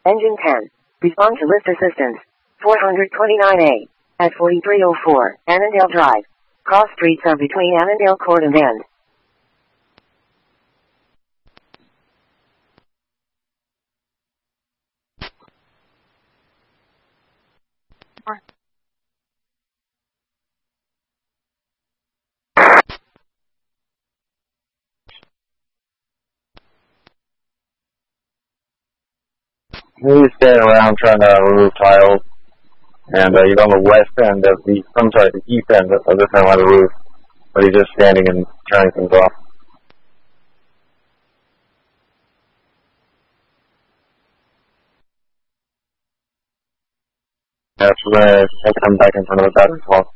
Engine 10. Respond to lift assistance. 429A. At 4304, Annandale Drive. Cross streets are between Annandale Court and End. He's standing around trying to remove tiles, and he's on the west end of the east end of the front of the roof, but he's just standing and turning things off. Yeah, so we're going to have to come back in front of the battery wall.